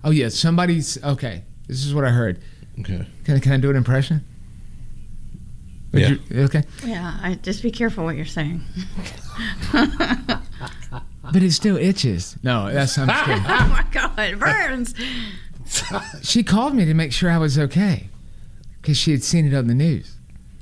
Oh, yeah. Somebody's... Okay. This is what I heard. Okay. Can I do an impression? Yeah. Okay. Yeah, just be careful what you're saying. But it still itches. No, I'm just kidding. Oh my God, it burns. She called me to make sure I was okay because she had seen it on the news.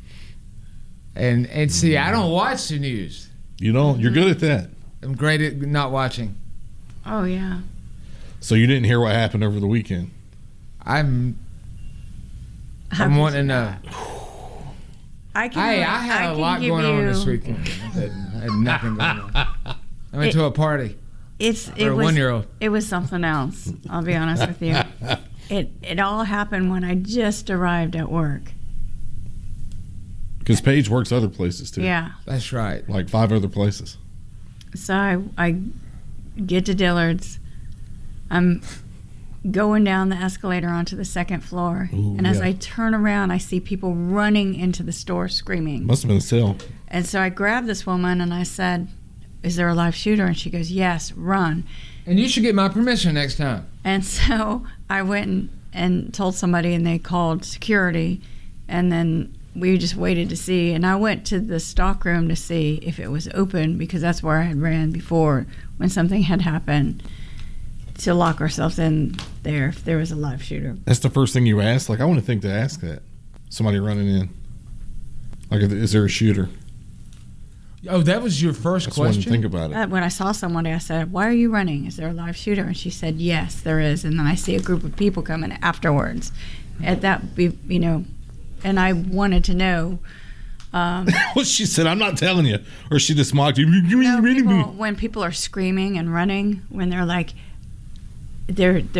And see, I don't watch the news. You don't? You're good at that. I'm great at not watching. Oh, yeah. So you didn't hear what happened over the weekend? I'm wanting to know. I had a lot going on this weekend. I had nothing going on. I went to a party. It a was 1-year-old. It was something else. I'll be honest with you. It all happened when I just arrived at work. Because Paige works other places too. Yeah. That's right. Like 5 other places. So I get to Dillard's. I'm going down the escalator onto the second floor. Ooh, and as yeah. I turn around, I see people running into the store screaming. Must have been a sale. And so I grabbed this woman and I said, "Is there a live shooter?" And she goes, "Yes, run." And you should get my permission next time. And so I went and told somebody, and they called security, and then we just waited to see. And I went to the stock room to see if it was open, because that's where I had ran before when something had happened, to lock ourselves in there if there was a live shooter. That's the first thing you asked? Like, I want to think to ask that. Somebody running in. Like, is there a shooter? Oh, that was your first That's one to question? think about it. When I saw somebody, I said, "Why are you running? Is there a live shooter?" And she said, "Yes, there is." And then I see a group of people coming afterwards. At that, and I wanted to know. Well, she said, "I'm not telling you," or she just mocked you. When people are screaming and running, when they're like, they're